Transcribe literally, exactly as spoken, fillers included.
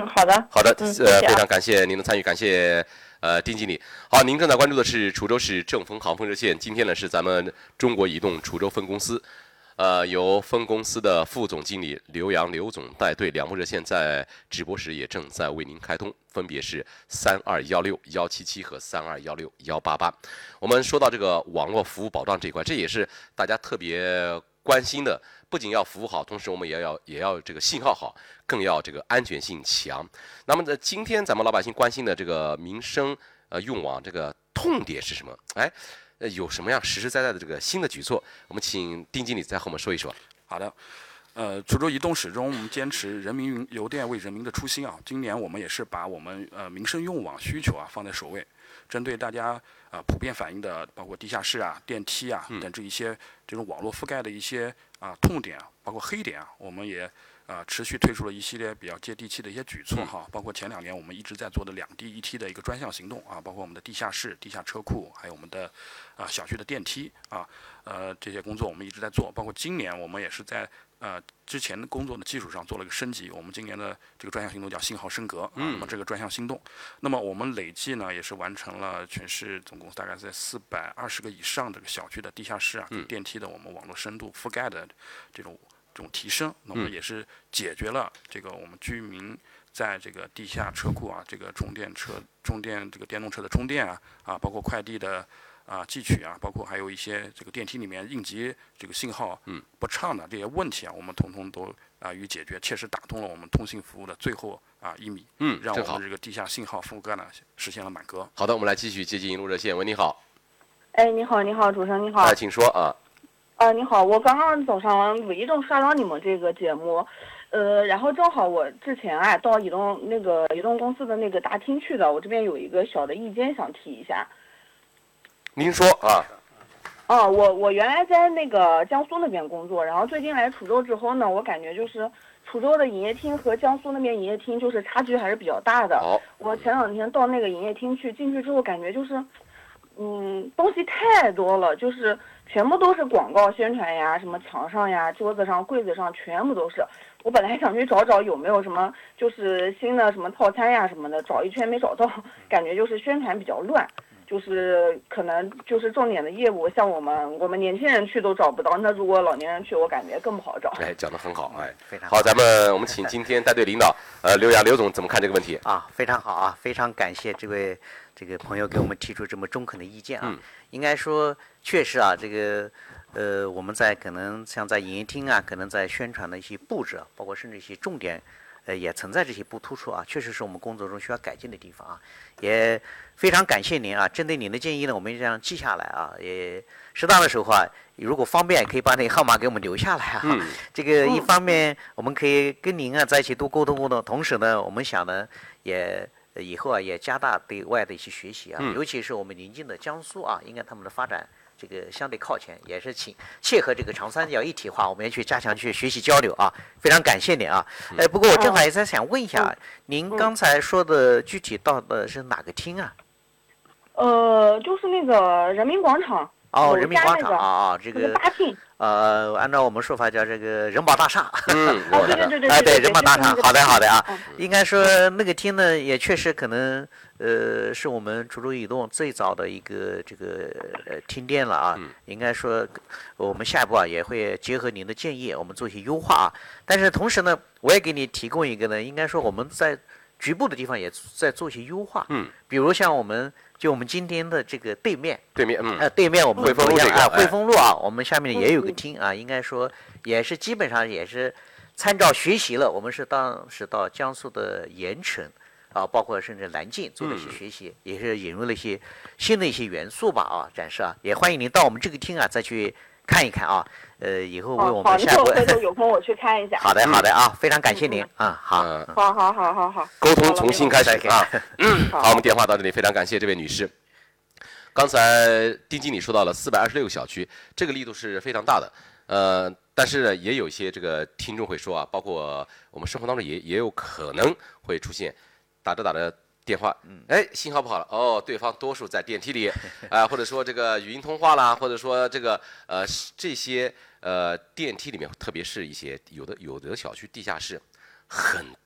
好的， 好的， 嗯、 呃，非常感谢您的参与，感谢呃丁经理。好，您正在关注的是滁州市正丰航丰热线，今天呢是咱们中国移动滁州分公司。呃，由分公司的副总经理刘洋刘总带队，两部热线在直播时也正在为您开通，分别是三二幺六幺七七和三二幺六幺八八。我们说到这个网络服务保障这一块，这也是大家特别关心的，不仅要服务好，同时我们也要也要这个信号好，更要这个安全性强。那么在今天咱们老百姓关心的这个民生呃用网这个痛点是什么？哎。呃，有什么样实实在在的这个新的举措？我们请丁经理再和我们说一说。 好的，呃，滁州移动始终我们坚持人民邮电为人民的初心啊。今年我们也是把我们呃民生用网需求啊放在首位，针对大家啊、呃、普遍反映的，包括地下室啊、电梯啊等这一些这种网络覆盖的一些啊、痛点啊，包括黑点啊，我们也。啊、呃，持续推出了一系列比较接地气的一些举措哈，包括前两年我们一直在做的两地一梯的一个专项行动啊，包括我们的地下室、地下车库，还有我们的啊、呃、小区的电梯啊，呃这些工作我们一直在做，包括今年我们也是在呃之前的工作的基础上做了一个升级，我们今年的这个专项行动叫信号升格啊，那么这个专项行动，那么我们累计呢也是完成了全市总共大概在四百二十个以上的小区的地下室啊、跟电梯的我们网络深度覆盖的这种。这种提升，那么也是解决了这个我们居民在这个地下车库啊，这个充电车、充电这个电动车的充电啊，啊，包括快递的啊寄取啊，包括还有一些这个电梯里面应急这个信号不畅的这些问题啊，我们统统都啊予以解决，切实打通了我们通信服务的最后啊一米， 嗯， 让我们这个地下信号覆盖呢实现了满格。 好的，我们来继续接进一路热线。喂，你好。 哎，你好，你好，主持人你好。 哎，请说啊。 呃，你好，我刚刚早上无意中刷到你们这个节目，呃，然后正好我之前啊到移动那个移动公司的那个大厅去的，我这边有一个小的意见想提一下。 您说啊。 哦，我我原来在那个江苏那边工作，然后最近来滁州之后呢，我感觉就是滁州的营业厅和江苏那边营业厅就是差距还是比较大的。 好。 我前两天到那个营业厅去，进去之后感觉就是，嗯，东西太多了，就是。全部都是广告宣传呀，什么墙上呀、桌子上、柜子上，全部都是。我本来想去找找有没有什么就是新的什么套餐呀什么的，找一圈没找到，感觉就是宣传比较乱，就是可能就是重点的业务，像我们我们年轻人去都找不到，那如果老年人去，我感觉更不好找。 哎，讲得很好，哎， 非常好。 好，咱们我们请今天带队领导，呃，刘洋刘总怎么看这个问题？ 啊，非常好啊，非常感谢这位这个朋友给我们提出这么中肯的意见啊。 嗯、 应该说，确实啊，这个呃，我们在可能像在营业厅啊，可能在宣传的一些布置，包括甚至一些重点，呃，也存在这些不突出啊，确实是我们工作中需要改进的地方啊。也非常感谢您啊，针对您的建议呢，我们这样记下来啊，也适当的时候啊，如果方便，可以把那个号码给我们留下来啊。 嗯、 这个一方面我们可以跟您啊在一起多沟通沟通，同时呢，我们想呢也。以后啊，也加大对外的一些学习啊， 嗯、 尤其是我们邻近的江苏啊，应该他们的发展这个相对靠前，也是请切合这个长三角一体化，我们也去加强去学习交流啊。非常感谢您啊。 嗯、 呃，不过我正好也在想问一下，嗯、您刚才说的具体到的是哪个厅啊？ 呃，就是那个人民广场。 哦，人民广场啊啊，这个大厅。 呃，按照我们说法叫这个人保大厦。 嗯， 对对对对。 哎，对，人保大厦，好的好的啊。应该说那个厅呢，也确实可能呃，是我们滁州移动最早的一个这个呃厅店了啊。 嗯、 应该说，我们下一步啊也会结合您的建议，我们做一些优化啊。但是同时呢，我也给你提供一个呢，应该说我们在局部的地方也在做一些优化。 嗯。 比如像我们。就我们今天的这个对面， 对面，嗯， 呃，对面我们汇丰路这个， 啊，汇丰路啊，我们下面也有个厅啊，应该说也是基本上也是参照学习了。我们是当时到江苏的盐城啊，包括甚至南京做了一些学习， 嗯、 也是引入了一些新的一些元素吧啊，展示啊，也欢迎您到我们这个厅啊再去看一看啊。呃，以后为我们下一步， 回头有空我去看一下。 好的，好的啊，非常感谢您啊，好， 好好好好好， 沟通从新开始啊。嗯，好，我们电话到这里，非常感谢这位女士。刚才丁经理说到了四百二十六个小区，这个力度是非常大的。呃，但是呢，也有一些这个听众会说啊，包括我们生活当中也也有可能会出现打着打着。电话，哎，信号不好了，哦，对方多数在电梯里，啊、呃，或者说这个语音通话啦，或者说这个呃这些呃电梯里面，特别是一些有的有的小区地下室很